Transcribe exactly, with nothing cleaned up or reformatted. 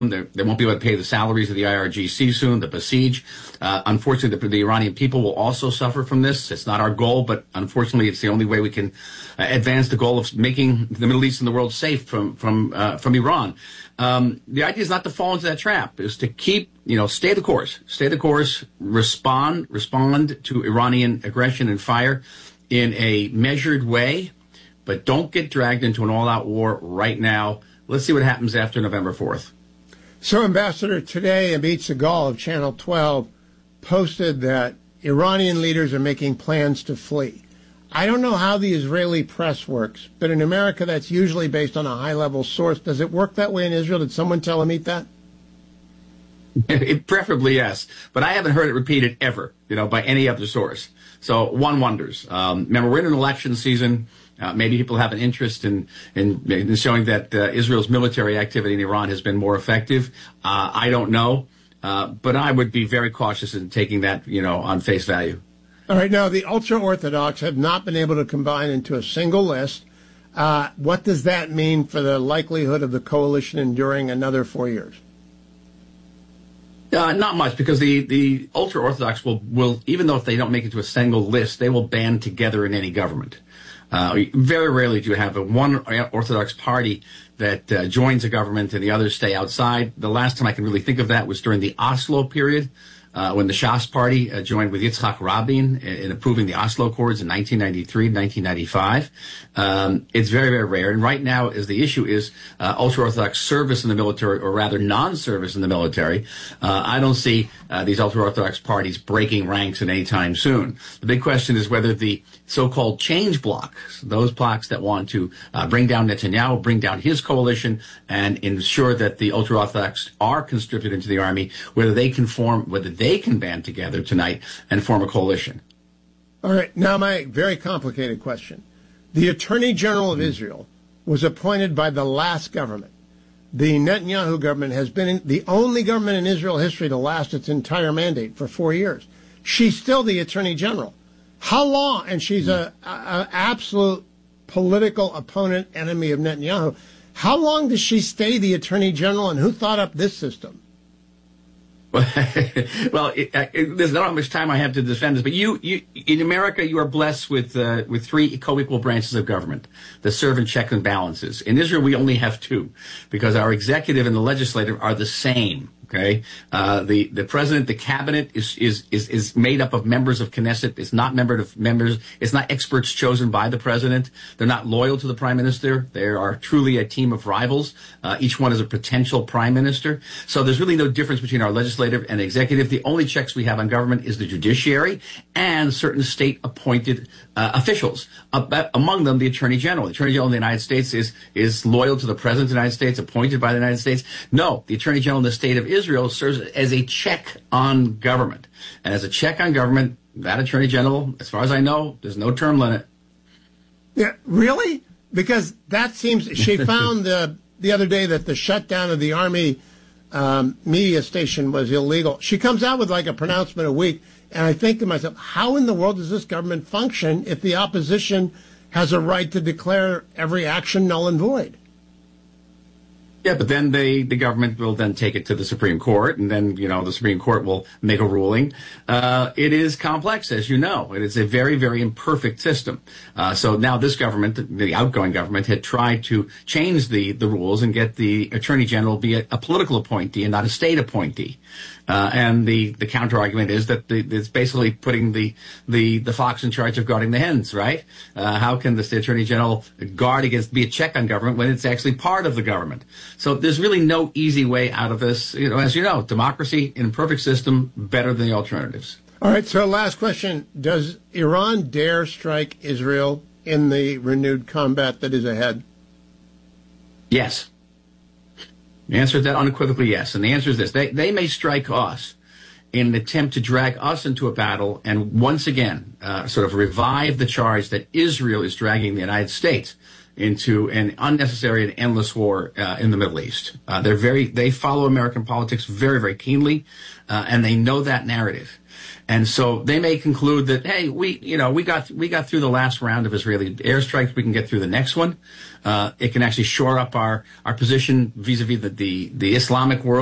They, they won't be able to pay the salaries of the I R G C soon, the Basij. Uh, unfortunately, the, the Iranian people will also suffer from this. It's not our goal, but unfortunately, it's the only way we can uh, advance the goal of making the Middle East and the world safe from from uh, from Iran. Um, the idea is not to fall into that trap, is to keep, you know, stay the course, stay the course, respond, respond to Iranian aggression and fire in a measured way, but don't get dragged into an all-out war right now. Let's see what happens after November fourth. So, Ambassador, today Amit Segal of Channel twelve posted that Iranian leaders are making plans to flee. I don't know how the Israeli press works, but in America that's usually based on a high-level source. Does it work that way in Israel? Did someone tell Amit that? It, preferably, yes. But I haven't heard it repeated ever, you know, by any other source. So one wonders. Um, remember, we're in an election season. Uh, maybe people have an interest in, in, in showing that uh, Israel's military activity in Iran has been more effective. Uh, I don't know, uh, but I would be very cautious in taking that, you know, on face value. All right. Now, the ultra-Orthodox have not been able to combine into a single list. Uh, what does that mean for the likelihood of the coalition enduring another four years? Uh, not much, because the, the ultra-Orthodox will, will, even though if they don't make it to a single list, they will band together in any government. Uh, very rarely do you have a one Orthodox party that uh, joins a government and the others stay outside. The last time I can really think of that was during the Oslo period, uh, when the Shas party uh, joined with Yitzhak Rabin in, in approving the Oslo Accords in nineteen ninety-three, nineteen ninety-five. Um, it's very, very rare. And right now, is the issue is uh, ultra-Orthodox service in the military, or rather non-service in the military. Uh, I don't see uh, these ultra-Orthodox parties breaking ranks in any time soon. The big question is whether the so-called change blocs, those blocs that want to uh, bring down Netanyahu, bring down his coalition, and ensure that the ultra-Orthodox are conscripted into the army, whether they can form, whether they can band together tonight and form a coalition. All right. Now, my very complicated question. The Attorney General of Israel was appointed by the last government. The Netanyahu government has been in, the only government in Israel history to last its entire mandate for four years. She's still the Attorney General. How long? And she's a, a, a absolute political opponent, enemy of Netanyahu. How long does she stay the Attorney General, and who thought up this system? Well, it, it, there's not much time I have to defend this, but you, you in America, you are blessed with uh, with three co-equal branches of government that serve in check and balances. In Israel, we only have two, because our executive and the legislative are the same. Okay, uh, the the president, the cabinet is is is is made up of members of Knesset. It's not membered of members. It's not experts chosen by the president. They're not loyal to the prime minister. They are truly a team of rivals. Uh, each one is a potential prime minister. So there's really no difference between our legislative and executive. The only checks we have on government is the judiciary and certain state-appointed uh, officials. Uh, among them, the Attorney General. The Attorney General of the United States is is loyal to the President of the United States, appointed by the United States. No, the Attorney General in the state of Israel Israel serves as a check on government. And as a check on government, that Attorney General, as far as I know, there's no term limit. Yeah, really? Because that seems, she found uh, the other day that the shutdown of the Army um, media station was illegal. She comes out with like a pronouncement a week, and I think to myself, how in the world does this government function if the opposition has a right to declare every action null and void? Yeah, but then they, the government will then take it to the Supreme Court, and then, you know, the Supreme Court will make a ruling. Uh, it is complex, as you know. It is a very, very imperfect system. Uh, so now this government, the outgoing government, had tried to change the, the rules and get the Attorney General be a, a political appointee and not a state appointee. Uh, and the, the counter argument is that the, it's basically putting the, the, the fox in charge of guarding the hens, right? Uh, how can the state attorney general guard against, be a check on government when it's actually part of the government? So there's really no easy way out of this. You know, as you know, democracy in a perfect system, better than the alternatives. All right. So last question. Does Iran dare strike Israel in the renewed combat that is ahead? Yes. The answer is that unequivocally yes. And the answer is this. They, they may strike us in an attempt to drag us into a battle and once again uh, sort of revive the charge that Israel is dragging the United States into an unnecessary and endless war uh, in the Middle East. Uh, they're very, they follow American politics very, very keenly, uh, and they know that narrative. And so they may conclude that, hey, we, you know, we got we got through the last round of Israeli airstrikes. We can get through the next one. Uh, it can actually shore up our our position vis-a-vis the the, the Islamic world.